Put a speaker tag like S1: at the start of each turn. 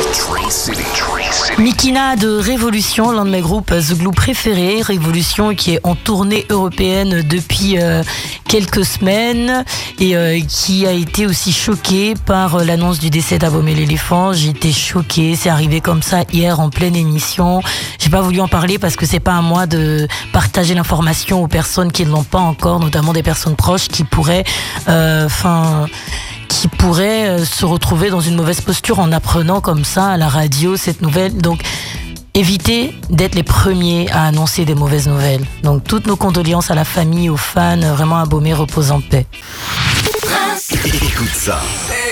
S1: Mikina de Révolution, l'un de mes groupes The Glue préférés. Révolution qui est en tournée européenne depuis quelques semaines et qui a été aussi choquée par l'annonce du décès d'Abomey l'éléphant. J'ai été choquée, c'est arrivé comme ça hier en pleine émission. J'ai pas voulu en parler parce que c'est pas à moi de partager l'information aux personnes qui ne l'ont pas encore, notamment des personnes proches qui pourraient se retrouver dans une mauvaise posture en apprenant comme ça à la radio cette nouvelle. Donc, évitez d'être les premiers à annoncer des mauvaises nouvelles. Donc, toutes nos condoléances à la famille, aux fans, vraiment Abomey repose en paix.
S2: Écoute ça.